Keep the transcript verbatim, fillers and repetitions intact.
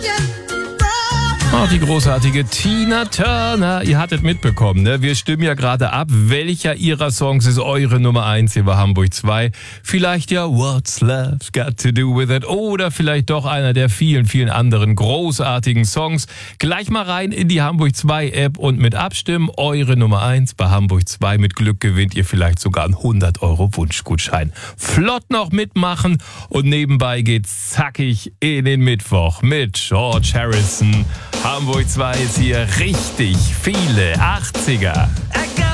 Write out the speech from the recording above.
Oh, die großartige Tina Turner. Ihr hattet mitbekommen, ne? Wir stimmen ja gerade ab, welcher ihrer Songs ist eure Nummer eins hier bei Hamburg zwei. Vielleicht ja What's Love Got to Do With It oder vielleicht doch einer der vielen, vielen anderen großartigen Songs. Gleich mal rein in die Hamburg zwei App und mit abstimmen. Eure Nummer eins bei Hamburg zwei. Mit Glück gewinnt ihr vielleicht sogar einen hundert Euro Wunschgutschein. Flott noch mitmachen und nebenbei geht's zackig in den Mittwoch mit George Harrison. Hamburg zwei ist hier richtig viele achtziger.